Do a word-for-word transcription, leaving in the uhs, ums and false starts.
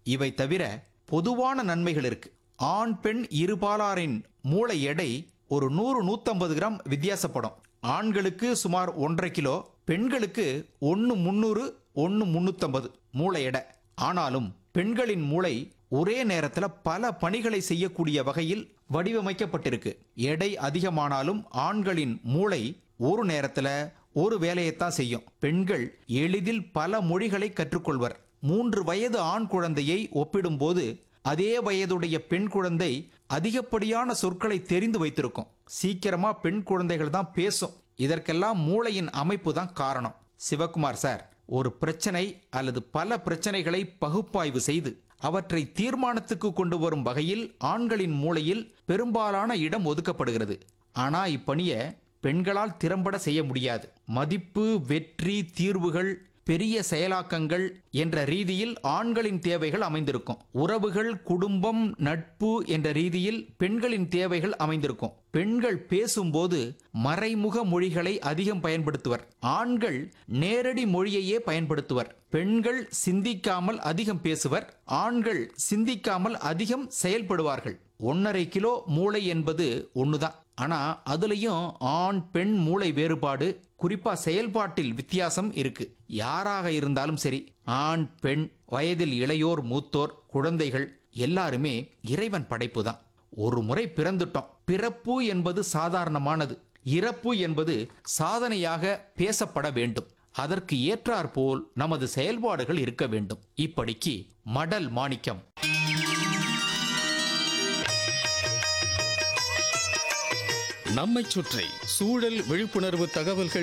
இவை தவிர பொதுவான நன்மைகள் இருக்கு. ஆண் பெண் இருபாலாரின் மூளை எடை ஒரு நூறு நூத்தம்பது கிராம் வித்தியாசப்படும். ஆண்களுக்கு சுமார் ஒன்றரை கிலோ, பெண்களுக்கு ஒன்னு முன்னூறு ஒன்னு முன்னூத்தம்பது மூளை எடை. ஆனாலும் பெண்களின் மூளை ஒரே நேரத்தில் பல பணிகளை செய்யக்கூடிய வகையில் வடிவமைக்கப்பட்டிருக்கு. எடை அதிகமானாலும் ஆண்களின் மூளை ஒரு நேரத்தில் ஒரு வேலையைத்தான் செய்யும். பெண்கள் எளிதில் பல மொழிகளை கற்றுக்கொள்வர். மூன்று வயது ஆண் குழந்தையை ஒப்பிடும்போது அதே வயதுடைய பெண் குழந்தை அதிகப்படியான சொற்களை தெரிந்து வைத்திருக்கும். சீக்கிரமா பெண் குழந்தைகள் தான் பேசும். இதற்கெல்லாம் மூளையின் அமைப்பு தான் காரணம். சிவகுமார் சார், ஒரு பிரச்சனை அல்லது பல பிரச்சனைகளை பகுப்பாய்வு செய்து அவற்றை தீர்மானத்துக்கு கொண்டு வரும் வகையில் ஆண்களின் மூளையில் பெரும்பாலான இடம் ஒதுக்கப்படுகிறது. ஆனா இப்பணியை பெண்களால் திறம்பட செய்ய முடியாது. மதிப்பு, வெற்றி, தீர்வுகள், பெரிய செயலாக்கங்கள் என்ற ரீதியில் ஆண்களின் தேவைகள் அமைந்திருக்கும். உறவுகள், குடும்பம், நட்பு என்ற ரீதியில் பெண்களின் தேவைகள் அமைந்திருக்கும். பெண்கள் பேசும்போது மறைமுக மொழிகளை அதிகம் பயன்படுத்துவர். ஆண்கள் நேரடி மொழியையே பயன்படுத்துவர். பெண்கள் சிந்திக்காமல் அதிகம் பேசுவர். ஆண்கள் சிந்திக்காமல் அதிகம் செயல்படுவார்கள். ஒன்னரை கிலோ மூளை என்பது ஒண்ணுதான். ஆனா அதுலயும் ஆண் பெண் மூளை வேறுபாடு, குறிப்பா செயல்பாட்டில் வித்தியாசம் இருக்கு. யாராக இருந்தாலும் சரி, ஆண் பெண், வயதில் இளையோர் மூத்தோர், குழந்தைகள் எல்லாருமே இறைவன் படைப்பு தான். ஒரு முறை பிறந்துட்டோம். பிறப்பு என்பது சாதாரணமானது. இறப்பு என்பது சாதனையாக பேசப்பட வேண்டும். அதற்கு ஏற்றாற்போல் நமது செயல்பாடுகள் இருக்க வேண்டும். இப்படிக்கு மடல் மாணிக்கம். நம்மைச் சுற்றி சூழல் விழிப்புணர்வு தகவல்கள்